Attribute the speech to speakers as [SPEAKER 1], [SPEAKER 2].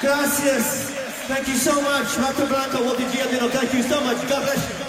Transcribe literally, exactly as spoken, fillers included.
[SPEAKER 1] Gracias. Thank you so much. Marta Blanco, Walter Giardino, thank you so much. God bless you.